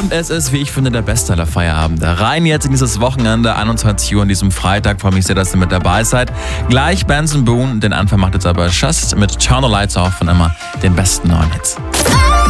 Und es ist, wie ich finde, der beste aller Feierabende. Rein jetzt in dieses Wochenende, 21 Uhr an diesem Freitag. Freue mich sehr, dass ihr mit dabei seid. Gleich Benson Boone, den Anfang macht jetzt aber Just mit Turn the Lights Off und immer den besten neuen Hits.